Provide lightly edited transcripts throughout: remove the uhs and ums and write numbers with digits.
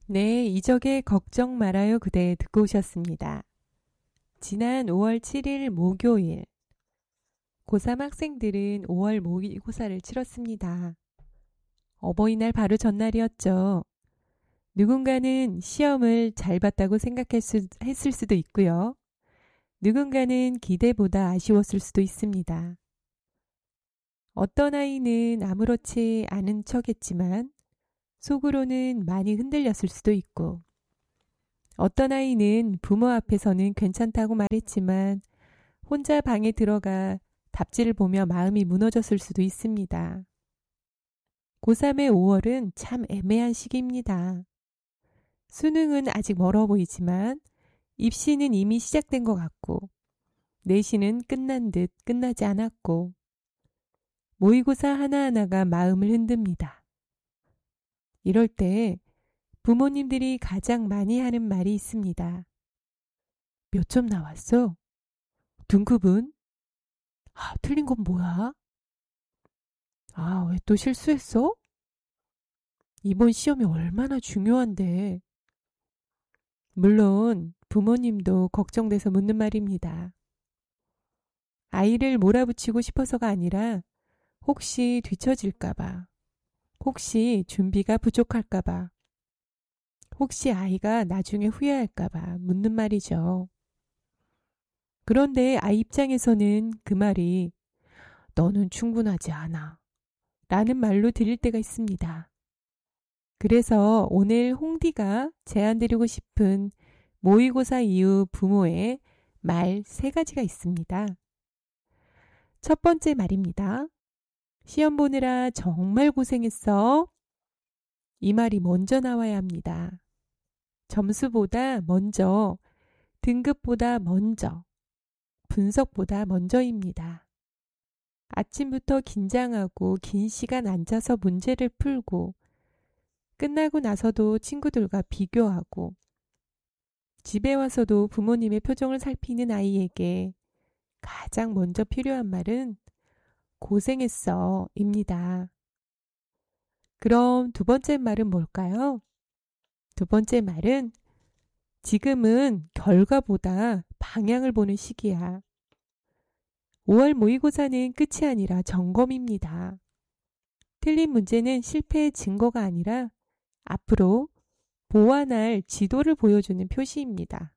네, 이적의 걱정 말아요 그대 듣고 오셨습니다. 지난 5월 7일 목요일, 고3 학생들은 5월 모의고사를 치렀습니다. 어버이날 바로 전날이었죠. 누군가는 시험을 잘 봤다고 했을 수도 있고요. 누군가는 기대보다 아쉬웠을 수도 있습니다. 어떤 아이는 아무렇지 않은 척했지만 속으로는 많이 흔들렸을 수도 있고, 어떤 아이는 부모 앞에서는 괜찮다고 말했지만 혼자 방에 들어가 답지를 보며 마음이 무너졌을 수도 있습니다. 고3의 5월은 참 애매한 시기입니다. 수능은 아직 멀어 보이지만 입시는 이미 시작된 것 같고, 내신은 끝난 듯 끝나지 않았고, 모의고사 하나하나가 마음을 흔듭니다. 이럴 때 부모님들이 가장 많이 하는 말이 있습니다. 몇 점 나왔어? 등급은? 틀린 건 뭐야? 왜 또 실수했어? 이번 시험이 얼마나 중요한데. 물론 부모님도 걱정돼서 묻는 말입니다. 아이를 몰아붙이고 싶어서가 아니라 혹시 뒤처질까봐, 혹시 준비가 부족할까봐, 혹시 아이가 나중에 후회할까봐 묻는 말이죠. 그런데 아이 입장에서는 그 말이 너는 충분하지 않아 라는 말로 들릴 때가 있습니다. 그래서 오늘 홍디가 제안드리고 싶은 모의고사 이후 부모의 말 3가지가 있습니다. 첫 번째 말입니다. 시험 보느라 정말 고생했어. 이 말이 먼저 나와야 합니다. 점수보다 먼저, 등급보다 먼저, 분석보다 먼저입니다. 아침부터 긴장하고 긴 시간 앉아서 문제를 풀고 끝나고 나서도 친구들과 비교하고 집에 와서도 부모님의 표정을 살피는 아이에게 가장 먼저 필요한 말은 고생했어 입니다. 그럼 두 번째 말은 뭘까요? 두 번째 말은 지금은 결과보다 방향을 보는 시기야. 5월 모의고사는 끝이 아니라 점검입니다. 틀린 문제는 실패의 증거가 아니라 앞으로 보완할 지도를 보여주는 표시입니다.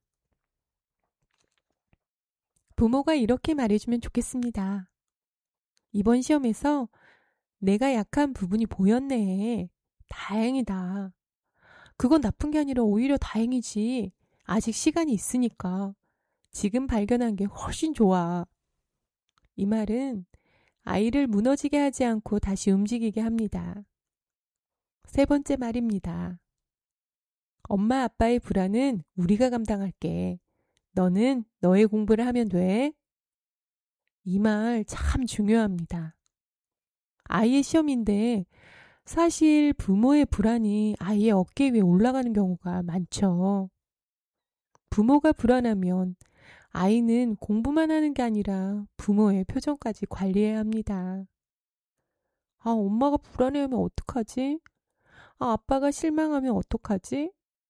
부모가 이렇게 말해주면 좋겠습니다. 이번 시험에서 내가 약한 부분이 보였네. 다행이다. 그건 나쁜 게 아니라 오히려 다행이지. 아직 시간이 있으니까. 지금 발견한 게 훨씬 좋아. 이 말은 아이를 무너지게 하지 않고 다시 움직이게 합니다. 세 번째 말입니다. 엄마 아빠의 불안은 우리가 감당할게. 너는 너의 공부를 하면 돼. 이 말 참 중요합니다. 아이의 시험인데 사실 부모의 불안이 아이의 어깨 위에 올라가는 경우가 많죠. 부모가 불안하면 아이는 공부만 하는 게 아니라 부모의 표정까지 관리해야 합니다. 엄마가 불안해하면 어떡하지? 아빠가 실망하면 어떡하지?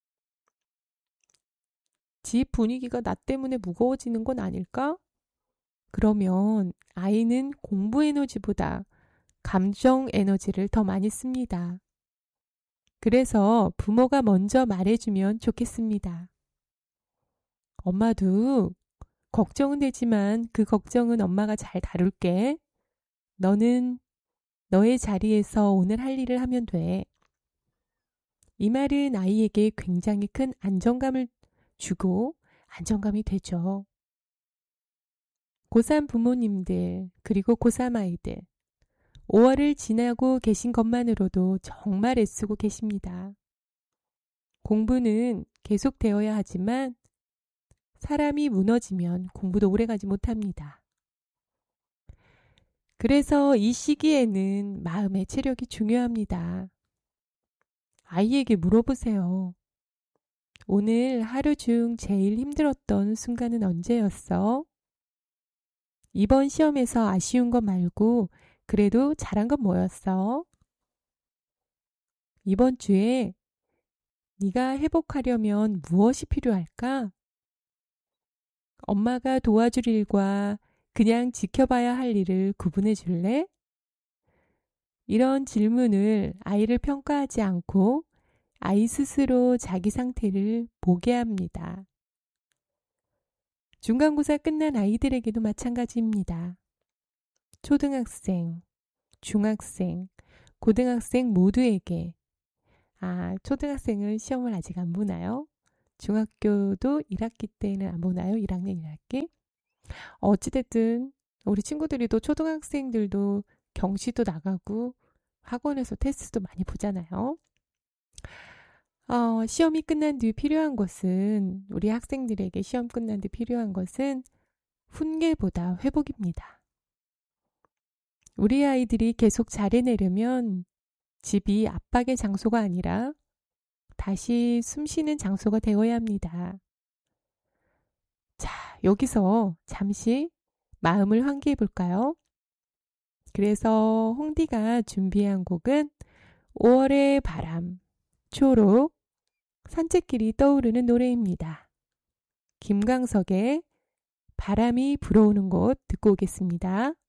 집 분위기가 나 때문에 무거워지는 건 아닐까? 그러면 아이는 공부 에너지보다 감정 에너지를 더 많이 씁니다. 그래서 부모가 먼저 말해주면 좋겠습니다. 엄마도 걱정은 되지만 그 걱정은 엄마가 잘 다룰게. 너는 너의 자리에서 오늘 할 일을 하면 돼. 이 말은 아이에게 굉장히 큰 안정감을 주고 안정감이 되죠. 고3 부모님들 그리고 고3 아이들 5월을 지나고 계신 것만으로도 정말 애쓰고 계십니다. 공부는 계속되어야 하지만 사람이 무너지면 공부도 오래가지 못합니다. 그래서 이 시기에는 마음의 체력이 중요합니다. 아이에게 물어보세요. 오늘 하루 중 제일 힘들었던 순간은 언제였어? 이번 시험에서 아쉬운 거 말고 그래도 잘한 건 뭐였어? 이번 주에 네가 회복하려면 무엇이 필요할까? 엄마가 도와줄 일과 그냥 지켜봐야 할 일을 구분해 줄래? 이런 질문을 아이를 평가하지 않고 아이 스스로 자기 상태를 보게 합니다. 중간고사 끝난 아이들에게도 마찬가지입니다. 초등학생, 중학생, 고등학생 모두에게 초등학생은 시험을 아직 안 보나요? 중학교도 1학기 때는 안 보나요? 1학년 1학기? 어찌됐든 우리 친구들이 또 초등학생들도 경시도 나가고 학원에서 테스트도 많이 보잖아요. 시험이 끝난 뒤 필요한 것은 우리 학생들에게 시험 끝난 뒤 필요한 것은 훈계보다 회복입니다. 우리 아이들이 계속 잘해내려면 집이 압박의 장소가 아니라 다시 숨 쉬는 장소가 되어야 합니다. 자, 여기서 잠시 마음을 환기해 볼까요? 그래서 홍디가 준비한 곡은 5월의 바람, 초록, 산책길이 떠오르는 노래입니다. 김광석의 바람이 불어오는 곳 듣고 오겠습니다.